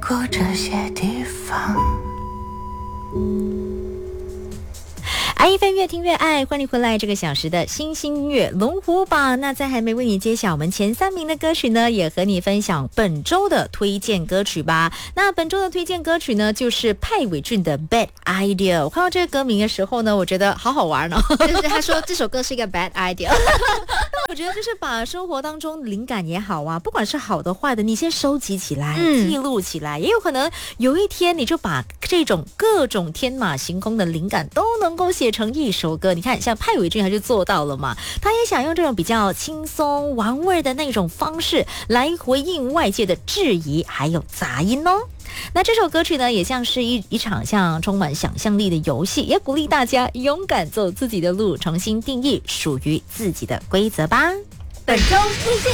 过这些地方。 爱一份越听越爱，欢迎回来这个小时的星星音乐龙虎榜。那在还没为你揭晓我们前3名的歌曲呢，也和你分享本周的推荐歌曲吧。那本周的推荐歌曲呢，就是派伟俊的 Bad Idea。 我看到这个歌名的时候呢，我觉得好好玩哦。 就是他说这首歌是一个 bad idea。 我觉得就是把生活当中灵感也好啊，不管是好的坏的，你先收集起来，记录起来，也有可能有一天你就把这种各种天马行空的灵感都能够写成一首歌。你看像派伟俊他就做到了嘛，他也想用这种比较轻松玩味的那种方式来回应外界的质疑还有杂音哦。那这首歌曲呢，也像是一场像充满想象力的游戏，也鼓励大家勇敢走自己的路，重新定义属于自己的规则吧。 本周推荐